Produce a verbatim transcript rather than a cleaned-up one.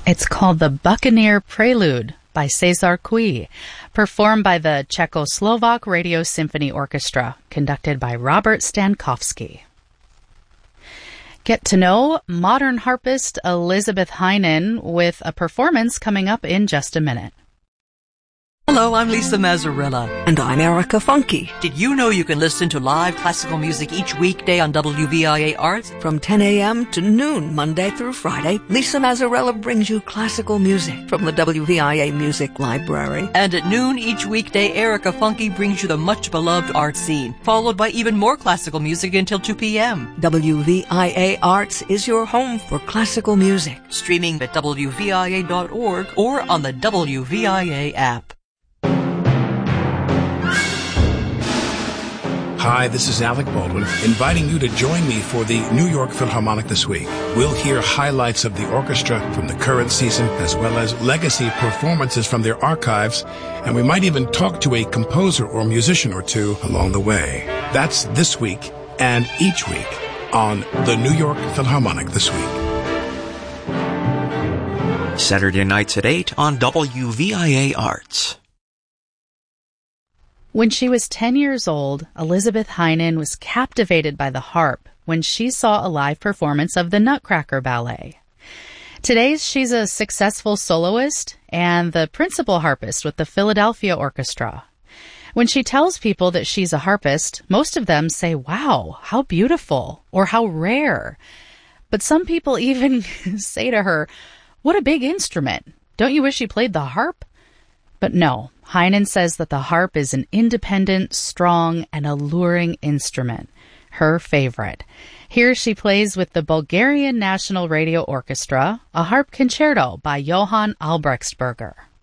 It's called the Buccaneer Prelude by Cesar Cui, performed by the Czechoslovak Radio Symphony Orchestra, conducted by Robert Stankowski. Get to know modern harpist Elizabeth Heinen with a performance coming up in just a minute. Hello, I'm Lisa Mazzarella. And I'm Erica Funky. Did you know you can listen to live classical music each weekday on W V I A Arts? From ten a.m. to noon, Monday through Friday, Lisa Mazzarella brings you classical music from the W V I A Music Library. And at noon each weekday, Erica Funky brings you the much-beloved art scene, followed by even more classical music until two p.m. W V I A Arts is your home for classical music. Streaming at W V I A dot org or on the W V I A app. Hi, this is Alec Baldwin, inviting you to join me for the New York Philharmonic this week. We'll hear highlights of the orchestra from the current season, as well as legacy performances from their archives, and we might even talk to a composer or musician or two along the way. That's this week and each week on the New York Philharmonic this week. Saturday nights at eight on W V I A Arts. When she was ten years old, Elizabeth Heinen was captivated by the harp when she saw a live performance of the Nutcracker Ballet. Today, she's a successful soloist and the principal harpist with the Philadelphia Orchestra. When she tells people that she's a harpist, most of them say, "Wow, how beautiful," or "how rare." But some people even say to her, "What a big instrument. Don't you wish you played the harp?" But no, Heinen says that the harp is an independent, strong, and alluring instrument. Her favorite. Here she plays with the Bulgarian National Radio Orchestra, a harp concerto by Johann Albrechtsberger.